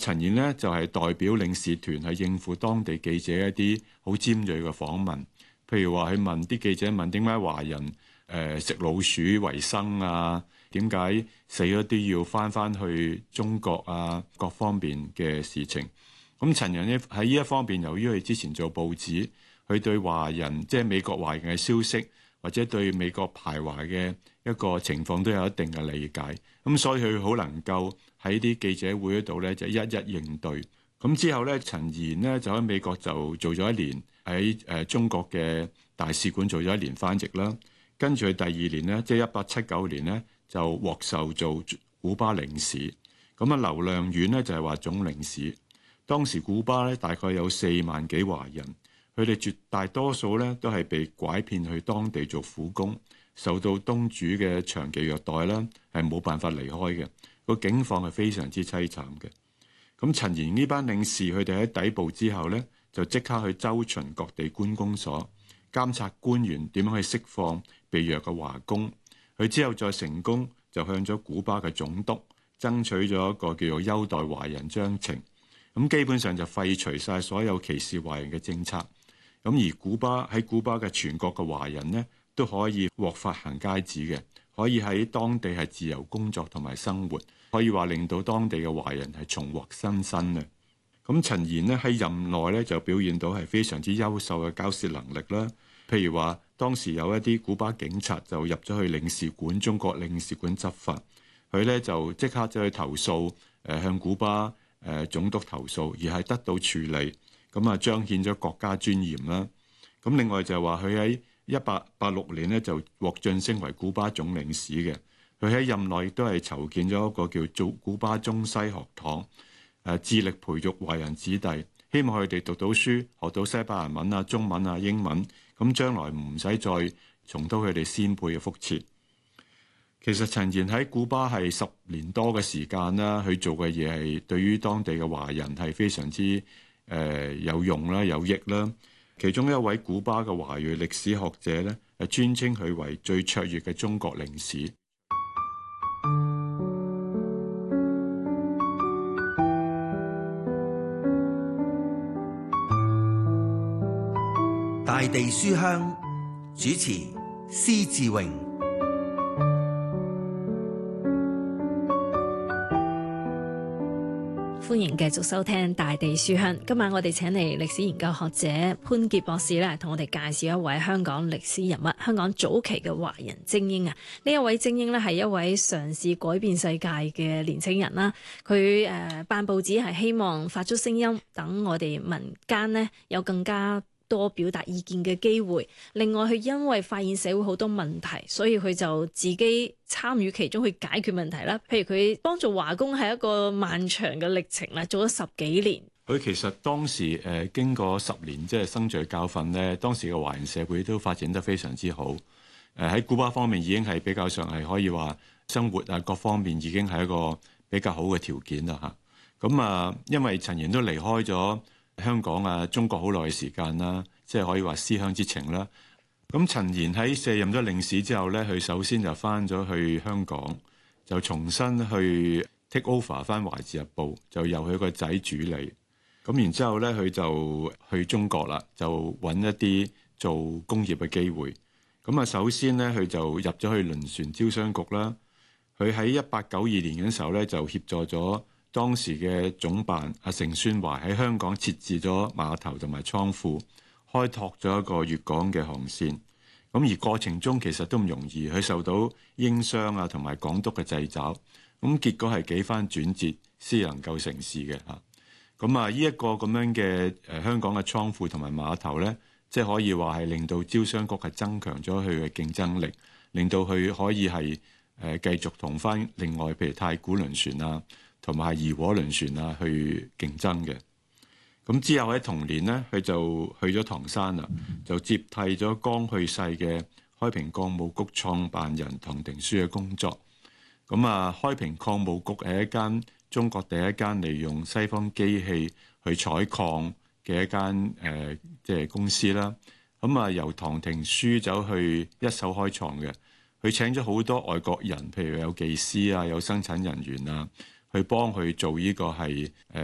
陳燕呢，就係代表領事團去應付當地記者一啲好尖鋭嘅訪問，譬如話去問啲記者問點解華人食老鼠為生啊？點解死咗都要翻去中國啊？各方面嘅事情。咁陳燕呢喺呢一方面，由於佢之前做報紙，佢對華人即係美國華人嘅消息，或者對美國排華嘅一個情況都有一定嘅理解。咁所以佢好能夠喺啲記者會嗰度咧就一一應對。咁之後咧，陳燕呢就喺美國就做咗1年，喺中國嘅大使館做咗1年翻譯啦。跟住佢第2年呢，即係1879年呢，就獲授做古巴領事。咁啊，劉亮遠呢，就係話總領事。當時古巴咧大概有4萬幾華人，佢哋絕大多數咧都係被拐騙去當地做苦工，受到東主嘅長期虐待啦，係冇辦法離開嘅。個境況係非常之凄慘嘅。咁陳燕呢班領事佢哋喺抵埗之後咧，就即刻去周巡各地官公所，監察官員點樣去釋放被虐嘅華工。佢之後再成功就向咗古巴嘅總督爭取咗一個叫做優待華人章程。咁基本上就廢除晒所有歧視華人嘅政策。咁而古巴嘅全國嘅華人呢，都可以獲發行街紙嘅，可以喺當地係自由工作同埋生活，可以話令到當地嘅華人係重獲新生啊！咁陳燕呢喺任內咧就表現到係非常之優秀嘅交涉能力啦。譬如話當時有一啲古巴警察就入咗去領事館，中國領事館執法，佢咧就即刻就去投訴，向古巴總督投訴，而係得到處理，咁啊彰顯咗國家尊嚴啦。咁另外就係話佢喺1886年咧就獲晉升為古巴總領事嘅，佢喺任內亦都係籌建咗一個叫做古巴中西學堂，致力培育華人子弟，希望佢哋讀到書，學到西班牙文啊、中文啊、英文，咁將來唔使再重蹈佢哋先輩嘅覆轍。其實陳燕喺古巴係10年多嘅時間啦，佢做嘅嘢係對於當地嘅華人係非常之有用啦、有益啦。其中一位古巴嘅華裔歷史學者咧，係尊稱佢為最卓越嘅中國領事。 大地書香主持施志榮。 歡迎繼續收聽大地書香。今晚我哋請嚟歷史研究學者潘傑博士咧，同我哋介紹一位香港歷史人物，香港早期嘅華人精英啊！呢一位精英咧係一位嘗試改變世界嘅年青人啦。佢辦報紙係希望發出聲音，等我哋民間呢有更加多表達意見嘅機會。另外佢因為發現社會好多問題，所以佢就自己參與其中去解決問題啦。譬如佢幫助華工係一個漫長嘅歷程啦，做咗10幾年。 佢其實當時經過10年即係生罪教訓咧，當時嘅華人社會都發展得非常之好。喺古巴方面已經係比較上係可以話生活啊各方面已經係一個比較好嘅條件啦嚇。咁啊，因為陳燕都離開咗香港啊中國好耐嘅時間啦，即係可以話思鄉之情啦。咁陳燕喺卸任咗領事之後咧，佢首先就翻咗去香港，就重新去 take over 翻《華字日報》，就由佢個仔主理。咁然之後咧，佢就去中國啦，就揾一啲做工業嘅機會。咁啊，首先咧，佢就入咗去輪船招商局啦。佢喺1892年嘅時候咧，就協助咗當時嘅總辦阿盛宣懷喺香港設置咗碼頭同埋倉庫，開拓咗一個粵港嘅航線。咁而過程中其實都唔容易，佢受到英商啊同埋港督嘅掣肘。咁結果係幾番轉折先能夠成事嘅嚇。咁啊，呢一個咁樣嘅香港嘅倉庫同埋碼頭咧，即係可以話係令到招商局係增強咗佢嘅競爭力，令到佢可以係繼續同翻另外譬如太古輪船啊，同埋怡和輪船啊去競爭嘅。咁之後喺同年咧，佢就去咗唐山啦，就接替咗剛去世嘅開平礦務局創辦人唐廷樞嘅工作。咁啊，開平礦務局係一間中國第一間利用西方機器去採礦嘅一間即係公司啦。咁啊，由唐廷樞走去一手開創嘅，佢請咗好多外國人，譬如有技師啊，有生產人員啊，去幫佢做呢個係